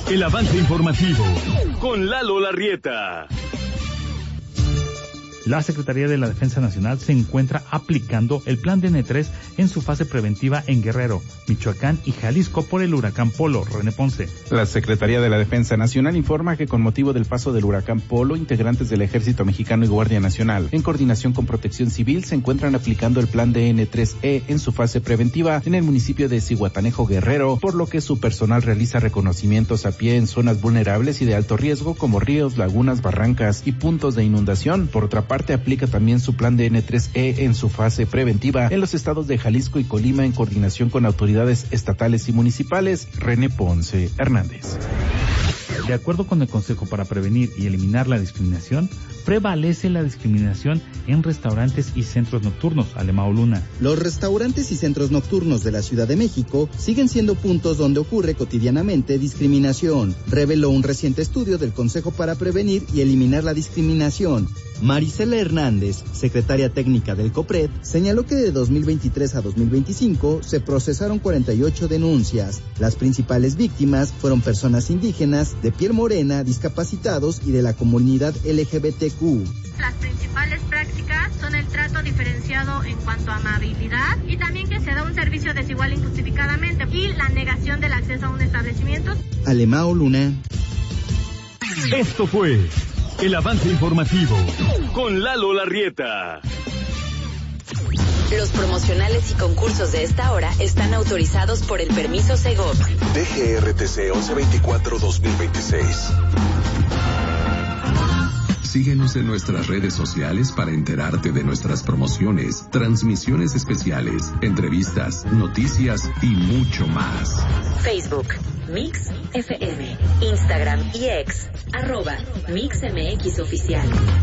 El avance informativo con Lalo Larrieta. La Secretaría de la Defensa Nacional se encuentra aplicando el plan DN3 en su fase preventiva en Guerrero, Michoacán y Jalisco por el huracán Polo. René Ponce. La Secretaría de la Defensa Nacional informa que con motivo del paso del huracán Polo, integrantes del Ejército Mexicano y Guardia Nacional, en coordinación con Protección Civil, se encuentran aplicando el plan DN3E en su fase preventiva en el municipio de Zihuatanejo, Guerrero, por lo que su personal realiza reconocimientos a pie en zonas vulnerables y de alto riesgo como ríos, lagunas, barrancas y puntos de inundación. Por otra parte, aplica también su plan DN3E en su fase preventiva en los estados de Jalisco y Colima en coordinación con autoridades estatales y municipales. René Ponce Hernández. De acuerdo con el Consejo para Prevenir y Eliminar la Discriminación, prevalece la discriminación en restaurantes y centros nocturnos. Alemão Luna. Los restaurantes y centros nocturnos de la Ciudad de México siguen siendo puntos donde ocurre cotidianamente discriminación, reveló un reciente estudio del Consejo para Prevenir y Eliminar la Discriminación. Marisela Hernández, secretaria técnica del COPRED, señaló que de 2023 a 2025 se procesaron 48 denuncias. Las principales víctimas fueron personas indígenas, de piel morena, discapacitados y de la comunidad LGBTQ. Las principales prácticas son el trato diferenciado en cuanto a amabilidad y también que se da un servicio desigual injustificadamente y la negación del acceso a un establecimiento. Alemão Luna. Esto fue el avance informativo con Lalo Larrieta. Los promocionales y concursos de esta hora están autorizados por el permiso Segov. DGRTC 1124-2026. Síguenos en nuestras redes sociales para enterarte de nuestras promociones, transmisiones especiales, entrevistas, noticias y mucho más. Facebook, Mix FM, Instagram y X, @MixMX Oficial.